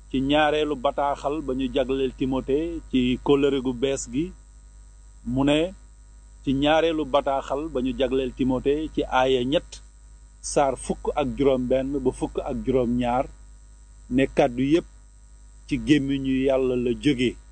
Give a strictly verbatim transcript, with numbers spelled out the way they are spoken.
ci ñaareelu bataaxal ba ñu jagleel Timote ci kóllëre gu bees gi mu ne ci ñaareelu bataaxal ba ñu jagleel Timote ci aaya ñett saar fukk ak juróom benn ba fukk ak juróom ñaar ne kàddu yépp ci gémmiñu yàlla la jóge